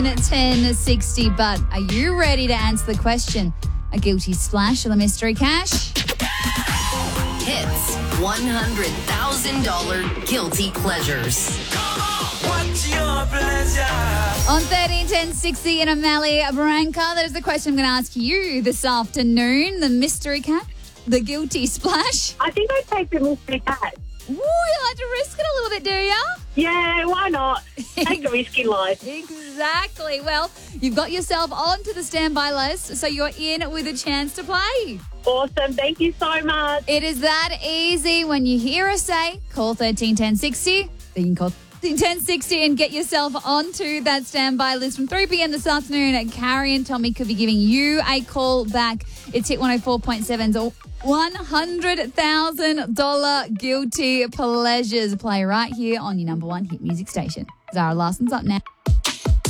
1060, but are you ready to answer the question? A guilty splash or the mystery cash? Hits $100,000 guilty pleasures. What's your pleasure? On 131060 in O'Malley Branca, that is the question I'm going to ask you this afternoon. The mystery cash, the guilty splash. I think I'd take the mystery cat. Ooh, you like to risk it a little bit, do you? Yeah, why not? Take a risk in life. Exactly. Well, you've got yourself onto the standby list, so you're in with a chance to play. Awesome. Thank you so much. It is that easy. When you hear us say, call 131060, then you can call 131060 and get yourself onto that standby list. From 3 p.m. this afternoon, Carrie and Tommy could be giving you a call back. It's Hit 104.7's $100,000 guilty pleasures. Play right here on your number one hit music station. Zara Larson's up now.